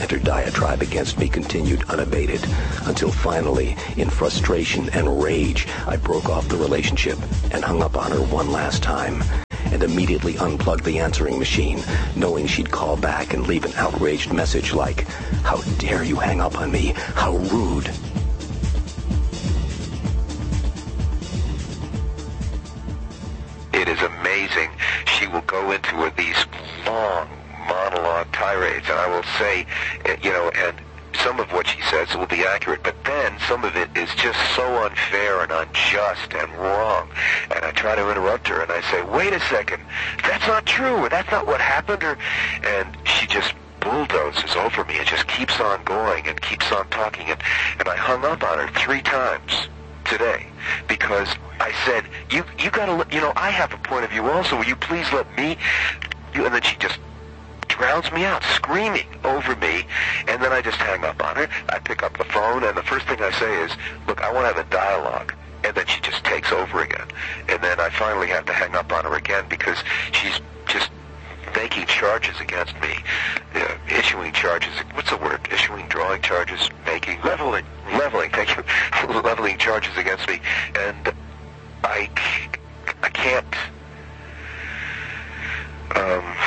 and her diatribe against me continued unabated, until finally, in frustration and rage, I broke off the relationship and hung up on her one last time, and immediately unplugged the answering machine, knowing she'd call back and leave an outraged message like, "How dare you hang up on me? How rude." It is amazing. She will go into these long monologue tirades, and I will say, and some of what she says will be accurate, but then some of it is just so unfair and unjust and wrong. And I try to interrupt her, and I say, "Wait a second, that's not true, or that's not what happened," and she just bulldozes over me and just keeps on going and keeps on talking, and I hung up on her 3 times today because I said, you gotta, I have a point of view also. Will you please let me? And then she just drowns me out, screaming over me, and then I just hang up on her. I pick up the phone, and the first thing I say is, "Look, I want to have a dialogue." And then she just takes over again. And then I finally have to hang up on her again because she's just making charges against me, issuing charges. What's the word? Issuing, drawing charges, making... Leveling, thank you. Leveling charges against me. And I can't...